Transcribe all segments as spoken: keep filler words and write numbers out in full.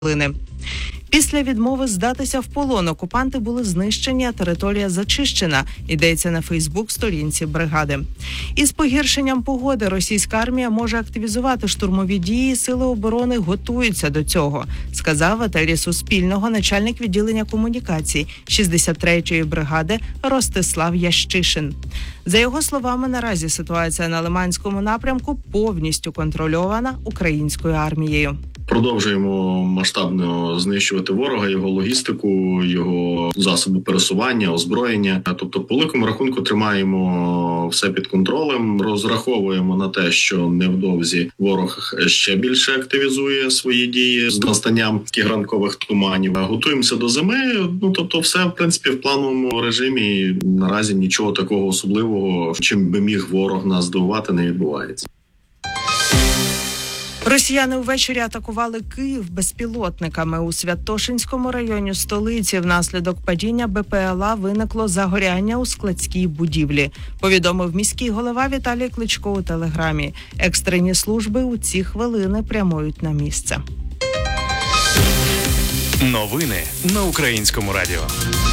Після відмови здатися в полон окупанти були знищені, а територія зачищена, йдеться на Фейсбук-сторінці бригади. Із погіршенням погоди російська армія може активізувати штурмові дії, сили оборони готуються до цього, сказав етері Суспільного начальник відділення комунікацій шістдесят третьої бригади Ростислав Ящишин. За його словами, наразі ситуація на Лиманському напрямку повністю контрольована українською армією. Продовжуємо масштабно знищувати ворога, його логістику, його засоби пересування, озброєння. Тобто, по великому рахунку, тримаємо все під контролем, розраховуємо на те, що невдовзі ворог ще більше активізує свої дії з настанням таких ранкових туманів. Готуємося до зими, ну тобто все, в принципі, в плановому режимі. Наразі нічого такого особливого, чим би міг ворог нас здивувати, не відбувається. Росіяни ввечері атакували Київ безпілотниками. У Святошинському районі столиці внаслідок падіння Бе Пе Еле А виникло загоряння у складській будівлі, повідомив міський голова Віталій Кличко у телеграмі. Екстрені служби у ці хвилини прямують на місце. Новини на Українському радіо.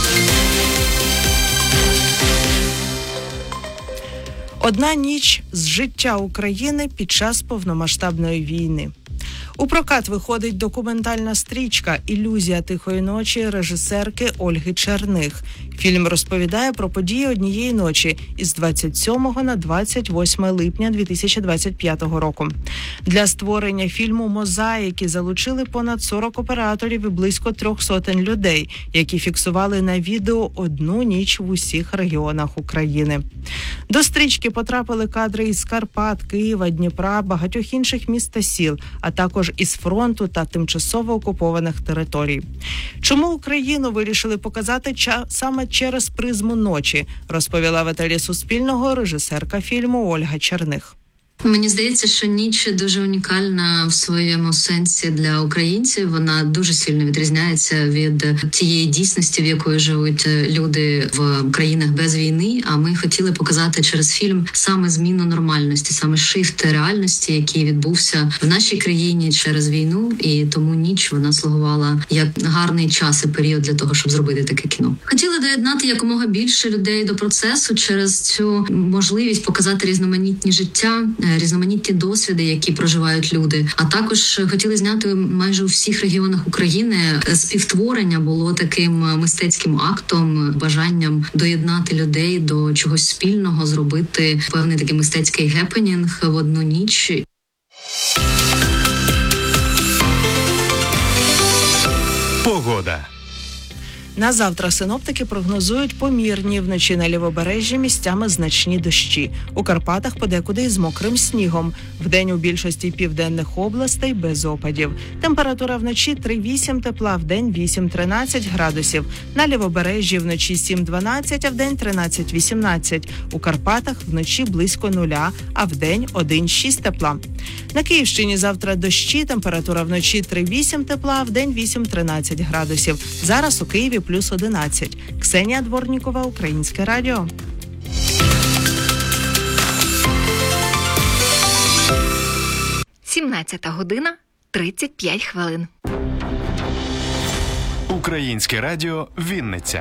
Одна ніч з життя України під час повномасштабної війни. У прокат виходить документальна стрічка «Ілюзія тихої ночі» режисерки Ольги Черних. Фільм розповідає про події однієї ночі із двадцять сьомого на двадцять восьме липня дві тисячі двадцять п'ятого року. Для створення фільму «Мозаїки» залучили понад сорок операторів і близько трьох сотень людей, які фіксували на відео одну ніч в усіх регіонах України. До стрічки потрапили кадри із Карпат, Києва, Дніпра, багатьох інших міст та сіл, а також із фронту та тимчасово окупованих територій. Чому Україну вирішили показати ча- саме через призму ночі, розповіла в етері Суспільного режисерка фільму Ольга Черних. Мені здається, що ніч дуже унікальна в своєму сенсі для українців. Вона дуже сильно відрізняється від тієї дійсності, в якої живуть люди в країнах без війни. А ми хотіли показати через фільм саме зміну нормальності, саме шифт реальності, який відбувся в нашій країні через війну. І тому ніч вона слугувала як гарний час і період для того, щоб зробити таке кіно. Хотіли доєднати якомога більше людей до процесу через цю можливість показати різноманітні життя, різноманітні досвіди, які проживають люди. А також хотіли зняти майже у всіх регіонах України. Співтворення було таким мистецьким актом, бажанням доєднати людей до чогось спільного, зробити певний такий мистецький гепенінг в одну ніч. Погода. На завтра синоптики прогнозують помірні, вночі на лівобережжі місцями значні дощі. У Карпатах подекуди із мокрим снігом. Вдень у більшості південних областей без опадів. Температура вночі три-вісім тепла, вдень вісім-тринадцять градусів. На лівобережжі вночі сім-дванадцять, а вдень тринадцять-вісімнадцять. У Карпатах вночі близько нуля, а вдень один-шість тепла. На Київщині завтра дощі, температура вночі три-вісім тепла, а вдень вісім-тринадцять градусів. Зараз у Києві плюс одинадцять. Ксенія Дворнікова, Українське радіо. сімнадцята година тридцять п'ять хвилин. Українське радіо Вінниця.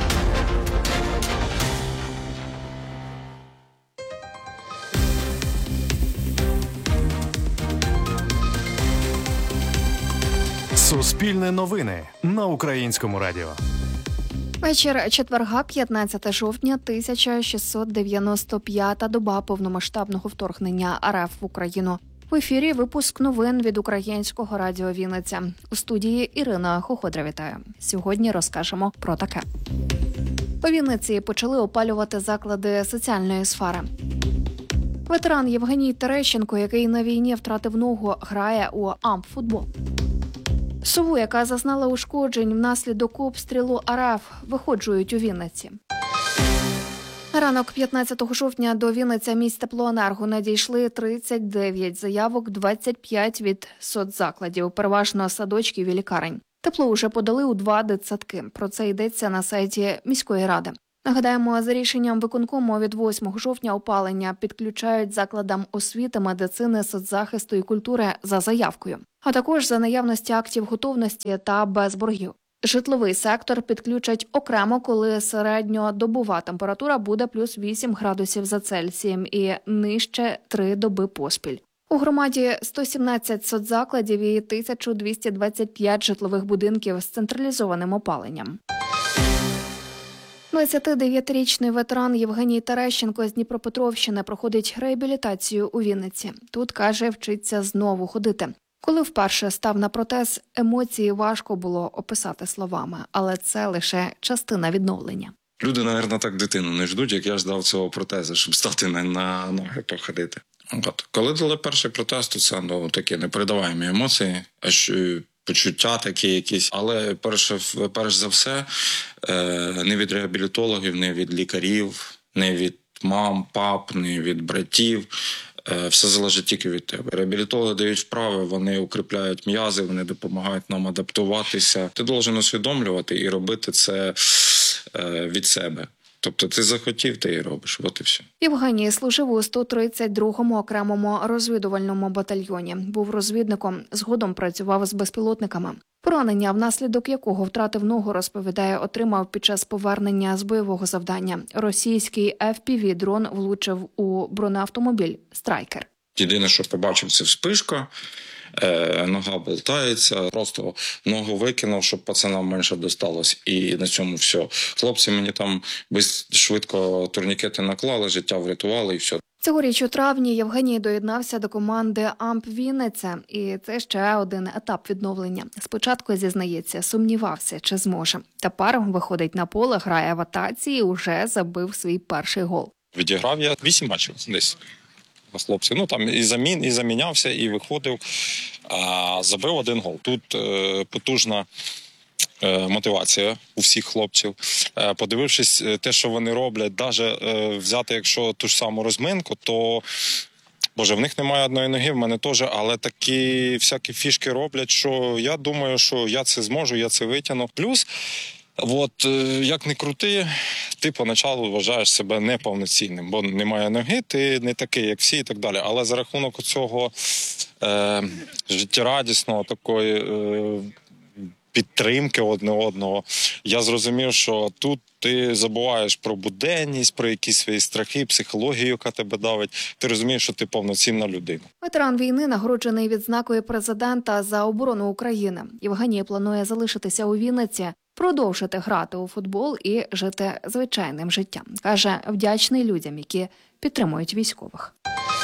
Суспільне новини на Українському радіо. Вечір четверга, п'ятнадцяте жовтня, тисяча шістсот дев'яносто п'ята доба повномасштабного вторгнення ар еф в Україну. В ефірі випуск новин від Українського радіо Вінниця. У студії Ірина Хоходра вітаю. Сьогодні розкажемо про таке. У Вінниці почали опалювати заклади соціальної сфери. Ветеран Євгеній Терещенко, який на війні втратив ногу, грає у ампфутбол. Сову, яка зазнала ушкоджень внаслідок обстрілу ар еф, виходжують у Вінниці. Ранок п'ятнадцятого жовтня до Вінниця міськтеплоенерго надійшли тридцять дев'ять заявок, двадцять п'ять від соцзакладів, переважно садочків і лікарень. Тепло уже подали у два дитсадки. Про це йдеться на сайті міської ради. Нагадаємо, за рішенням виконкому від восьмого жовтня опалення підключають закладам освіти, медицини, соцзахисту і культури за заявкою, а також за наявності актів готовності та без боргів. Житловий сектор підключать окремо, коли середньодобова температура буде плюс вісім градусів за Цельсієм і нижче три доби поспіль. У громаді сто сімнадцять соцзакладів і тисяча двісті двадцять п'ять житлових будинків з централізованим опаленням. двадцятидев'ятирічний ветеран Євгеній Терещенко з Дніпропетровщини проходить реабілітацію у Вінниці. Тут, каже, вчиться знову ходити. Коли вперше став на протез, емоції важко було описати словами, але це лише частина відновлення. Люди, мабуть, так дитину не ждуть, як я ждав цього протезу, щоб стати на, на ноги походити. От. Коли дали перший протез, то це ну, такі непередаваємі емоції, аж почуття такі якісь. Але перше, перш за все, не від реабілітологів, не від лікарів, не від мам, пап, не від братів. Все залежить тільки від тебе. Реабілітологи дають вправи, вони укріпляють м'язи, вони допомагають нам адаптуватися. Ти должен усвідомлювати і робити це від себе. Тобто ти захотів, ти і робиш. От і все. Євгеній служив у сто тридцять другому окремому розвідувальному батальйоні. Був розвідником, згодом працював з безпілотниками. Поранення, внаслідок якого втратив ногу, розповідає, отримав під час повернення з бойового завдання. Російський еф пі ві-дрон влучив у бронеавтомобіль «Страйкер». Єдине, що побачив, це вспишка. Е, нога болтається, просто ногу викинув, щоб пацанам менше досталось. І на цьому все. Хлопці мені там швидко турнікети наклали, життя врятували і все. Цьогоріч у травні Євгеній доєднався до команди АМП Вінниця. І це ще один етап відновлення. Спочатку, зізнається, сумнівався, чи зможе. Тепер виходить на поле, грає в атаці і вже забив свій перший гол. Відіграв я вісім матчів десь. Хлопці, ну там і замін, і замінявся, і виходив, а, забив один гол. Тут е, потужна е, мотивація у всіх хлопців. Е, подивившись те, що вони роблять, навіть е, взяти, якщо ту ж саму розминку, то, боже, в них немає одної ноги, в мене теж, але такі всякі фішки роблять, що я думаю, що я це зможу, я це витягну. Плюс, от, як не крути, ти поначалу вважаєш себе неповноцінним, бо немає ноги, ти не такий, як всі і так далі. Але за рахунок цього е, життєрадісного, такої е, підтримки одне одного, я зрозумів, що тут ти забуваєш про буденність, про якісь свої страхи, психологію, яка тебе давить. Ти розумієш, що ти повноцінна людина. Ветеран війни нагороджений відзнакою президента за оборону України. Євгеній планує залишитися у Вінниці, продовжити грати у футбол і жити звичайним життям. Каже, вдячний людям, які підтримують військових.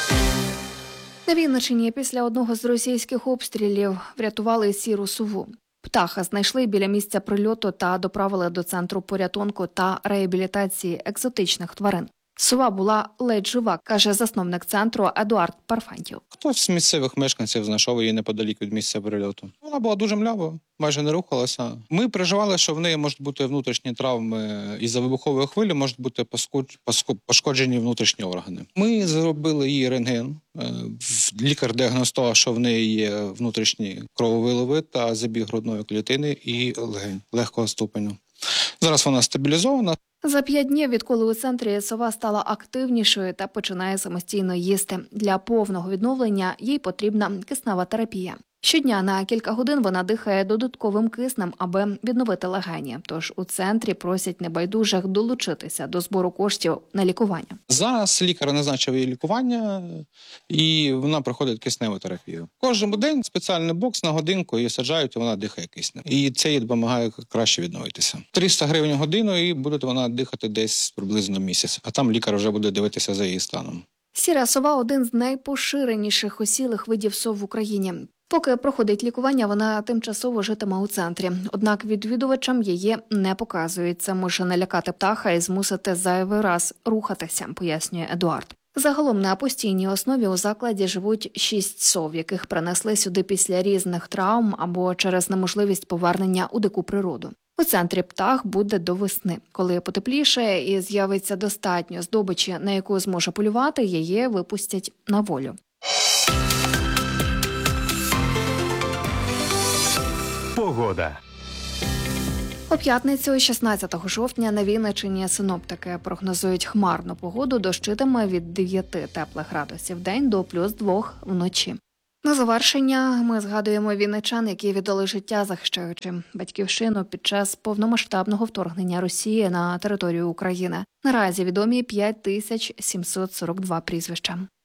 На Вінниччині після одного з російських обстрілів врятували сіру сову. Птаха знайшли біля місця прильоту та доправили до центру порятунку та реабілітації екзотичних тварин. Сова була ледь жива, каже засновник центру Едуард Парфентів. Хтось з місцевих мешканців знайшов її неподалік від місця прильоту. Вона була дуже млява, майже не рухалася. Ми переживали, що в неї можуть бути внутрішні травми із-за вибухової хвилі, можуть бути пошкоджені внутрішні органи. Ми зробили її рентген. Лікар діагностував, що в неї є внутрішні крововиливи та забіг грудної клітини і легень легкого ступеню. Зараз вона стабілізована. За п'ять днів, відколи у центрі сова стала активнішою та починає самостійно їсти. Для повного відновлення їй потрібна киснева терапія. Щодня на кілька годин вона дихає додатковим киснем, аби відновити легені. Тож у центрі просять небайдужих долучитися до збору коштів на лікування. Зараз лікар назначив їй лікування, і вона проходить кисневу терапію. Кожен день спеціальний бокс на годинку її саджають, і вона дихає киснем. І це їй допомагає краще відновитися. триста гривень годину, і буде вона дихати десь приблизно місяць. А там лікар вже буде дивитися за її станом. Сіра сова – один з найпоширеніших осілих видів сов в Україні. Поки проходить лікування, вона тимчасово житиме у центрі. Однак відвідувачам її не показують. Це може налякати птаха і змусити зайвий раз рухатися, пояснює Едуард. Загалом на постійній основі у закладі живуть шість сов, яких принесли сюди після різних травм або через неможливість повернення у дику природу. У центрі птах буде до весни. Коли потепліше і з'явиться достатньо здобичі, на яку зможе полювати, її випустять на волю. Погода. У п'ятницю, шістнадцятого жовтня, на Вінниччині синоптики прогнозують хмарну погоду, дощитиме від дев'яти теплих градусів в день до плюс двох вночі. На завершення ми згадуємо вінничан, які віддали життя, захищаючи батьківщину під час повномасштабного вторгнення Росії на територію України. Наразі відомі п'ять тисяч сімсот сорок два прізвища.